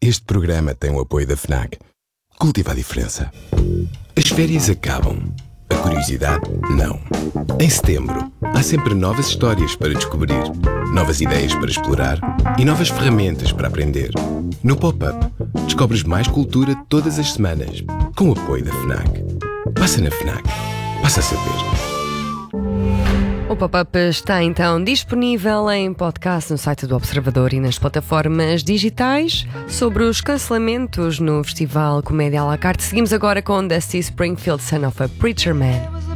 Este programa tem o apoio da FNAC. Cultiva a diferença. As férias acabam. A curiosidade, não. Em setembro, há sempre novas histórias para descobrir, novas ideias para explorar e novas ferramentas para aprender. No Pop-Up, descobres mais cultura todas as semanas, com o apoio da FNAC. Passa na FNAC. Passa a saber. O Pop-Up está então disponível em podcast no site do Observador e nas plataformas digitais. Sobre os cancelamentos no Festival Comédia à la Carte, seguimos agora com Dusty Springfield, Son of a Preacher Man.